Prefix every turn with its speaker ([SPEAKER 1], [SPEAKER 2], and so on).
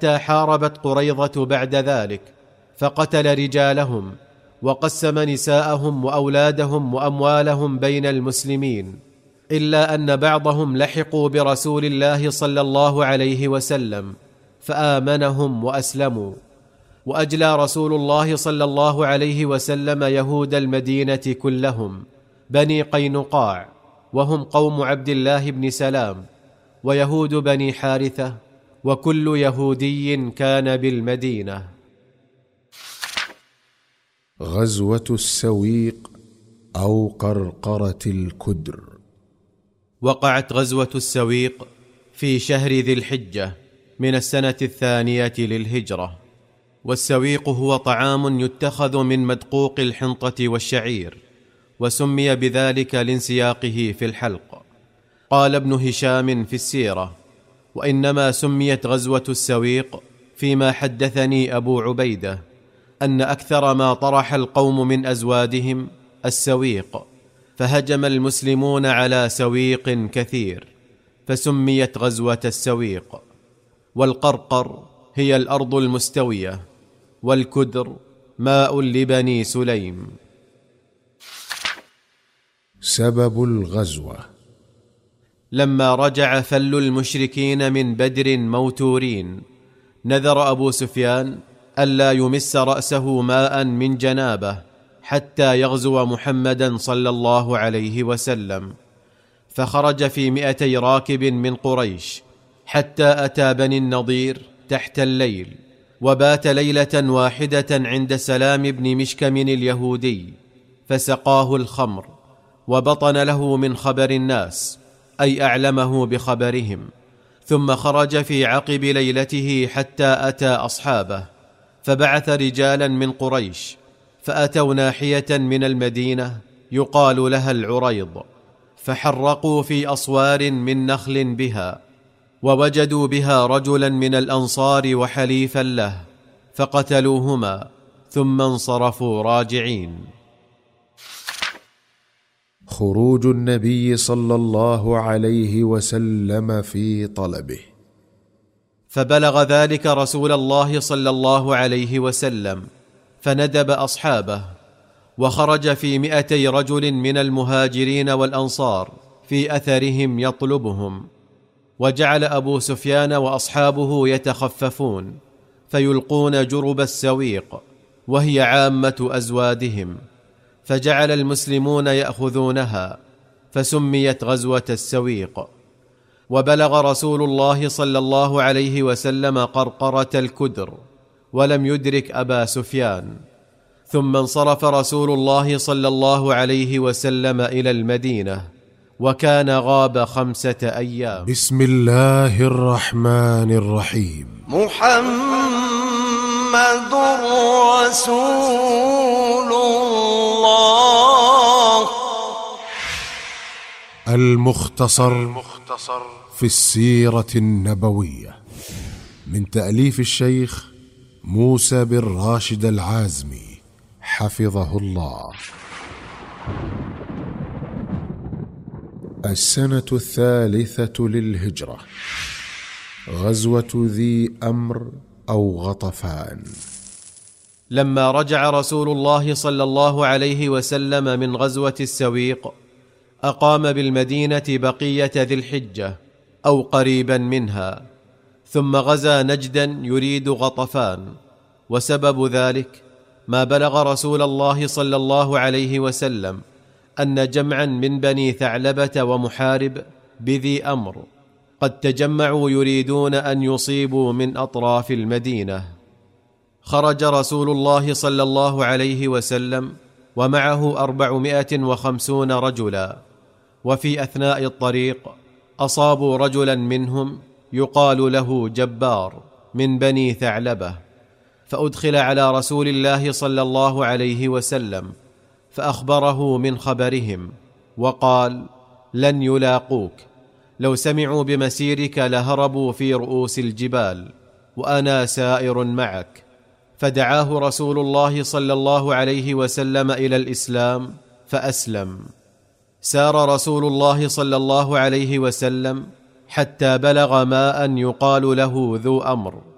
[SPEAKER 1] حتى حاربت قريظة بعد ذلك، فقتل رجالهم وقسم نساءهم وأولادهم وأموالهم بين المسلمين، إلا أن بعضهم لحقوا برسول الله صلى الله عليه وسلم فآمنهم وأسلموا. وأجلى رسول الله صلى الله عليه وسلم يهود المدينة كلهم، بني قينقاع وهم قوم عبد الله بن سلام، ويهود بني حارثة، وكل يهودي كان بالمدينة.
[SPEAKER 2] غزوة السويق أو قرقرة الكدر.
[SPEAKER 1] وقعت غزوة السويق في شهر ذي الحجة من السنة 2 للهجرة. والسويق هو طعام يتخذ من مدقوق الحنطة والشعير، وسمي بذلك لانسياقه في الحلق. قال ابن هشام في السيرة: وإنما سميت غزوة السويق فيما حدثني أبو عبيدة أن أكثر ما طرح القوم من أزوادهم السويق، فهجم المسلمون على سويق كثير فسميت غزوة السويق. والقرقر هي الأرض المستوية، والكدر ماء لبني سليم.
[SPEAKER 2] سبب الغزوة:
[SPEAKER 1] لما رجع فل المشركين من بدر موتورين، نذر أبو سفيان ألا يمس رأسه ماء من جنابه حتى يغزو محمدا صلى الله عليه وسلم، فخرج في 200 راكب من قريش حتى أتى بني النضير تحت الليل، وبات ليلة واحدة عند سلام بن مشكم اليهودي، فسقاه الخمر وبطن له من خبر الناس، أي أعلمه بخبرهم. ثم خرج في عقب ليلته حتى أتى أصحابه، فبعث رجالا من قريش فأتوا ناحية من المدينة يقال لها العريض، فحرقوا في أصوار من نخل بها، ووجدوا بها رجلا من الأنصار وحليفا له، فقتلوهما ثم انصرفوا راجعين.
[SPEAKER 2] خروج النبي صلى الله عليه وسلم في طلبه.
[SPEAKER 1] فبلغ ذلك رسول الله صلى الله عليه وسلم، فندب أصحابه، وخرج في 200 رجل من المهاجرين والأنصار في أثرهم يطلبهم. وجعل أبو سفيان وأصحابه يتخففون فيلقون جرب السويق، وهي عامة أزوادهم، فجعل المسلمون يأخذونها، فسميت غزوة السويق. وبلغ رسول الله صلى الله عليه وسلم قرقرة الكدر ولم يدرك أبا سفيان، ثم انصرف رسول الله صلى الله عليه وسلم إلى المدينة، وكان غاب 5 أيام.
[SPEAKER 2] بسم الله الرحمن الرحيم.
[SPEAKER 3] محمد رسول الله.
[SPEAKER 2] المختصر في السيرة النبوية، من تأليف الشيخ موسى بن راشد العازمي حفظه الله. السنة 3 للهجرة. غزوة ذي أمر أو غطفان.
[SPEAKER 1] لما رجع رسول الله صلى الله عليه وسلم من غزوة السويق، أقام بالمدينة بقية ذي الحجة أو قريبا منها، ثم غزا نجدا يريد غطفان. وسبب ذلك ما بلغ رسول الله صلى الله عليه وسلم أن جمعا من بني ثعلبة ومحارب بذي أمر قد تجمعوا يريدون أن يصيبوا من أطراف المدينة. خرج رسول الله صلى الله عليه وسلم ومعه 450 رجلا، وفي أثناء الطريق أصابوا رجلا منهم يقال له جبار من بني ثعلبة، فأدخل على رسول الله صلى الله عليه وسلم فأخبره من خبرهم، وقال: لن يلاقوك، لو سمعوا بمسيرك لهربوا في رؤوس الجبال، وأنا سائر معك. فدعاه رسول الله صلى الله عليه وسلم إلى الإسلام فأسلم. سار رسول الله صلى الله عليه وسلم حتى بلغ ماء يقال له ذو أمر،